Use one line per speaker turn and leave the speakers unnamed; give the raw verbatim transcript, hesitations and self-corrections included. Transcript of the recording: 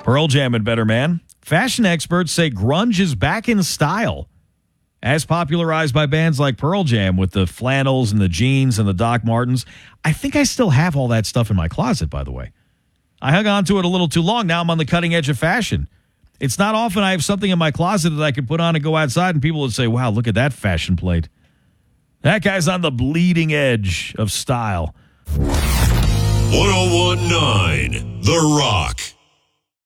Pearl Jam and Better Man. Fashion experts say grunge is back in style, as popularized by bands like Pearl Jam with the flannels and the jeans and the Doc Martens. I think I still have all that stuff in my closet, by the way. I hung on to it a little too long. Now I'm on the cutting edge of fashion. It's not often I have something in my closet that I can put on and go outside and people would say, wow, look at that fashion plate. That guy's on the bleeding edge of style.
one oh one point nine The Rock.